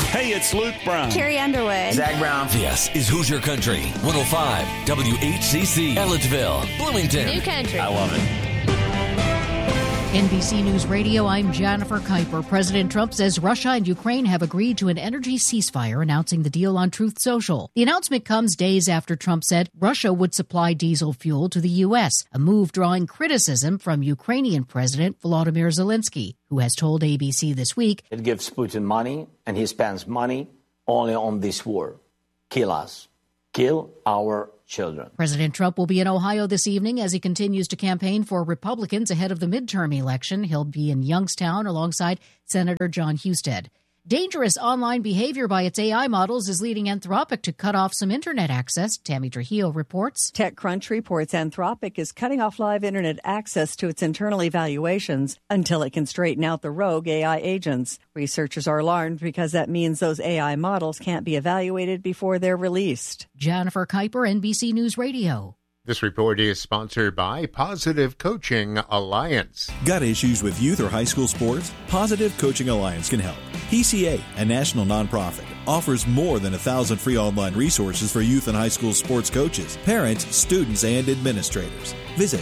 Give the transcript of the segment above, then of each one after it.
Hey, it's Luke Brown. Carrie Underwood. Zach Brown. This is Hoosier Country 105 WHCC Ellettsville, Bloomington. New Country. I love it. NBC News Radio, I'm Jennifer Kuiper. President Trump says Russia and Ukraine have agreed to an energy ceasefire, announcing the deal on Truth Social. The announcement comes days after Trump said Russia would supply diesel fuel to the U.S., a move drawing criticism from Ukrainian President Volodymyr Zelensky, who has told ABC this week It gives Putin money, and he spends money only on this war. Kill us. Kill our children. President Trump will be in Ohio this evening as he continues to campaign for Republicans ahead of the midterm election. He'll be in Youngstown alongside Senator John Husted. Dangerous online behavior by its AI models is leading Anthropic to cut off some internet access. Tammy Trujillo reports. TechCrunch reports Anthropic is cutting off live internet access to its internal evaluations until it can straighten out the rogue AI agents. Researchers are alarmed because that means those AI models can't be evaluated before they're released. Jennifer Kuiper, NBC News Radio. This report is sponsored by Positive Coaching Alliance. Got issues with youth or high school sports? Positive Coaching Alliance can help. PCA, a national nonprofit, offers more than 1,000 free online resources for youth and high school sports coaches, parents, students, and administrators. Visit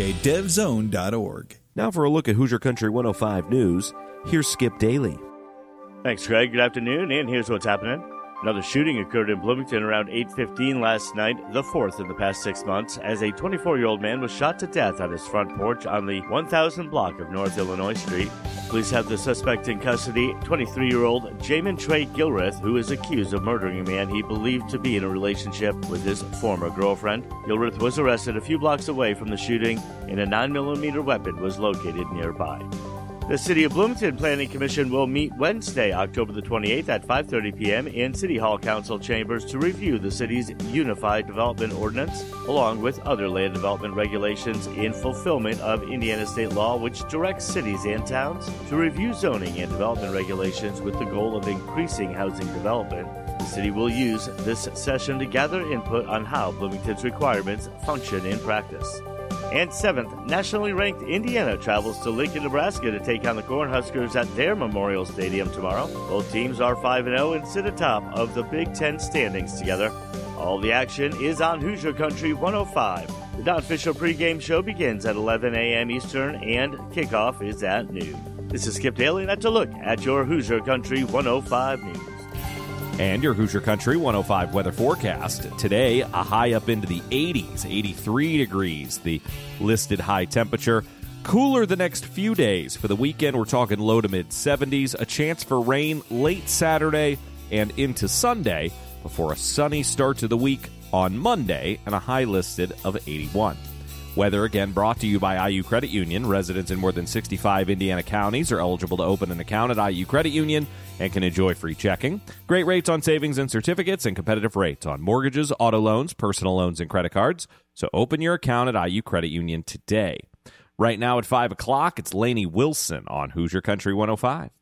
PCADevZone.org. Now for a look at Hoosier Country 105 News, here's Skip Daly. Thanks, Greg. Good afternoon, and here's what's happening. Another shooting occurred in Bloomington around 8:15 last night, the fourth in the past 6 months, as a 24-year-old man was shot to death on his front porch on the 1000 block of North Illinois Street. Police have the suspect in custody, 23-year-old Jamin Trey Gilreath, who is accused of murdering a man he believed to be in a relationship with his former girlfriend. Gilreath was arrested a few blocks away from the shooting, and a 9mm weapon was located nearby. The City of Bloomington Planning Commission will meet Wednesday, October the 28th at 5:30 p.m. in City Hall Council chambers to review the city's Unified Development Ordinance, along with other land development regulations in fulfillment of Indiana state law, which directs cities and towns to review zoning and development regulations with the goal of increasing housing development. The city will use this session to gather input on how Bloomington's requirements function in practice. And seventh, nationally ranked Indiana travels to Lincoln, Nebraska to take on the Cornhuskers at their Memorial Stadium tomorrow. Both teams are 5-0 and sit atop of the Big Ten standings together. All the action is on Hoosier Country 105. The non-official pregame show begins at 11 a.m. Eastern, and kickoff is at noon. This is Skip Daly, and that's a look at your Hoosier Country 105 news. And your Hoosier Country 105 weather forecast. Today, a high up into the 80s, 83 degrees, the listed high temperature. Cooler the next few days. For the weekend, we're talking low to mid-70s. A chance for rain late Saturday and into Sunday before a sunny start to the week on Monday and a high listed of 81. Weather, again, brought to you by IU Credit Union. Residents in more than 65 Indiana counties are eligible to open an account at IU Credit Union and can enjoy free checking. Great rates on savings and certificates and competitive rates on mortgages, auto loans, personal loans, and credit cards. So open your account at IU Credit Union today. Right now at 5 o'clock, it's Lainey Wilson on Hoosier Country 105.